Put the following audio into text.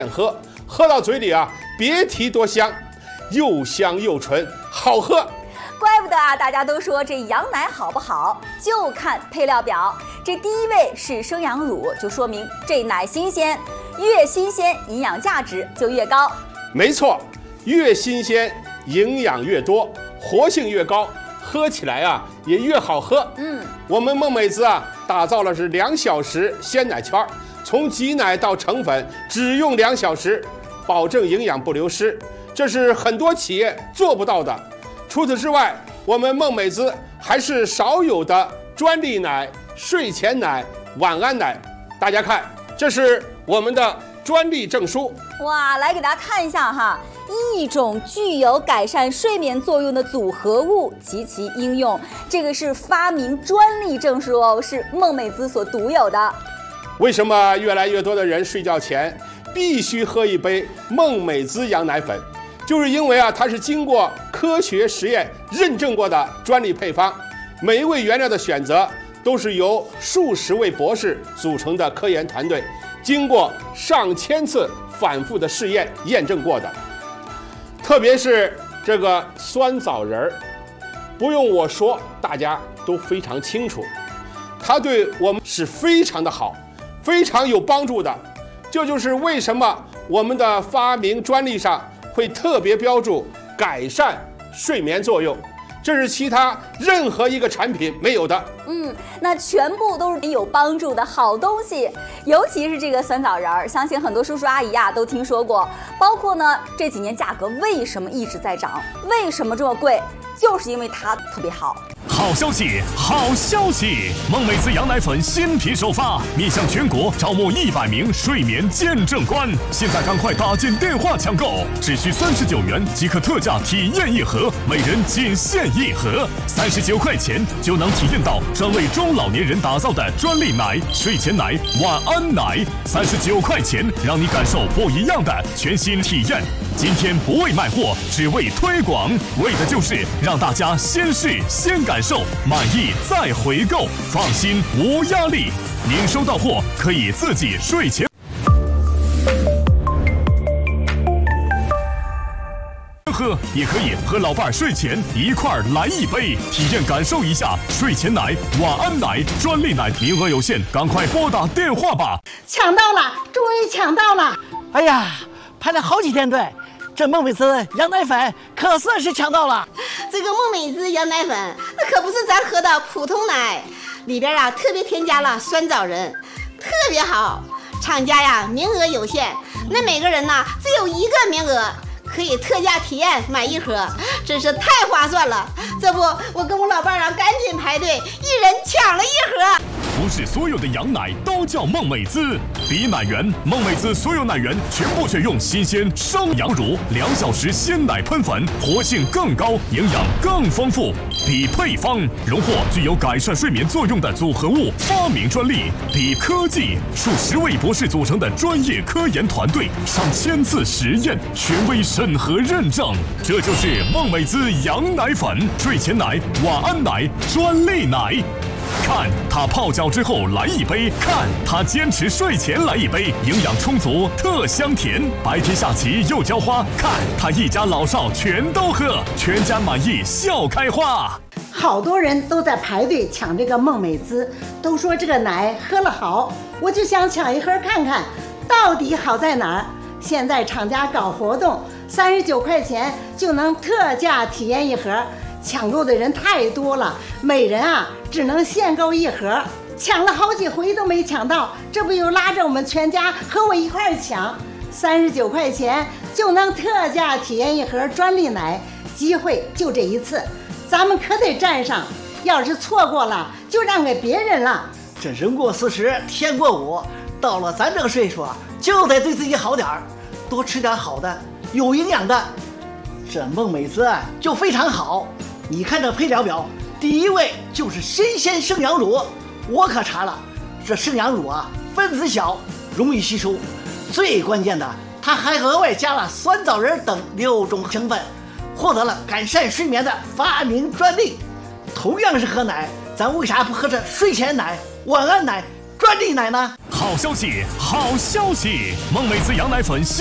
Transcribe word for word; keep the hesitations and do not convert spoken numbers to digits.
喝，喝到嘴里啊，别提多香，又香又纯，好喝。 怪不得啊，大家都说这羊奶好不好，就看配料表。这第一位是生羊乳，就说明这奶新鲜，越新鲜营养价值就越高。 没错，越新鲜营养越多，活性越高，喝起来啊也越好喝。 嗯， 我们梦美滋啊打造了是两小时鲜奶圈，从挤奶到成粉只用两小时，保证营养不流失，这是很多企业做不到的。除此之外，我们梦美滋还是少有的专利奶、睡前奶、晚安奶。大家看，这是我们的专利证书。 哇，来给大家看一下哈，一种具有改善睡眠作用的组合物及其应用，这个是发明专利证书哦，是梦美滋所独有的。 为什么越来越多的人睡觉前必须喝一杯梦美滋羊奶粉？就是因为啊，它是经过科学实验认证过的专利配方，每一位原料的选择都是由数十位博士组成的科研团队，经过上千次反复的试验验证过的。特别是这个酸枣仁儿，不用我说，大家都非常清楚，它对我们是非常的好，非常有帮助的。这就是为什么我们的发明专利上会特别标注改善睡眠作用，这是其他任何一个产品没有的。 嗯，那全部都是有帮助的好东西，尤其是这个酸枣仁儿，相信很多叔叔阿姨啊都听说过。包括呢这几年价格为什么一直在涨，为什么这么贵，就是因为它特别好。 好消息，好消息！梦美滋羊奶粉新品首发，面向全国招募一百名睡眠见证官，现在赶快打进电话抢购，只需三十九元即可特价体验一盒，每人仅限一盒，三十九块钱就能体验到专为中老年人打造的专利奶、睡前奶、晚安奶，三十九块钱让你感受不一样的全新体验。今天不为卖货，只为推广，为的就是让大家先试先感受，满意再回购，放心无压力。您收到货可以自己睡前喝，也可以和老伴儿睡前一块儿来一杯，体验感受一下睡前奶、晚安奶、专利奶，名额有限，赶快拨打电话吧！ 抢到了，终于抢到了！哎呀，排了好几天队。这梦美滋羊奶粉可算是抢到了。 这个梦美滋羊奶粉那可不是咱喝的普通奶，里边啊特别添加了酸枣仁，特别好。厂家呀名额有限，那每个人呢只有一个名额，可以特价体验买一盒，真是太划算了。这不，我跟我老伴儿啊赶紧排队，一人抢了一盒。 不是所有的羊奶都叫梦美滋，比奶源，梦美滋所有奶源全部选用新鲜生羊乳，两小时鲜奶喷粉，活性更高，营养更丰富。比配方，荣获具有改善睡眠作用的组合物发明专利。比科技，数十位博士组成的专业科研团队，上千次实验，权威审核认证。这就是梦美滋羊奶粉，睡前奶、晚安奶、专利奶。看它泡脚之后来一杯，看它坚持睡前来一杯，营养充足，特香甜，白天下棋又浇花，看它一家老少全都喝，全家满意笑开花。 好多人都在排队抢这个梦美滋，都说这个奶喝了好，我就想抢一盒看看，到底好在哪儿。现在厂家搞活动，三十九块钱就能特价体验一盒。抢购的人太多了，每人啊只能限购一盒，抢了好几回都没抢到，这不又拉着我们全家和我一块儿抢，三十九块钱就能特价体验一盒专利奶，机会就这一次，咱们可得占上，要是错过了就让给别人了。 这人过四十天过五，到了咱这个岁数就得对自己好点儿，多吃点好的有营养的。这梦美滋就非常好，你看这配料表，第一位就是新鲜生羊乳，我可查了，这生羊乳啊分子小，容易吸收，最关键的它还额外加了酸枣仁等六种成分，获得了改善睡眠的发明专利。同样是喝奶，咱为啥不喝这睡前奶、晚安奶、 专利奶呢？ 好消息，好消息！孟美滋羊奶粉。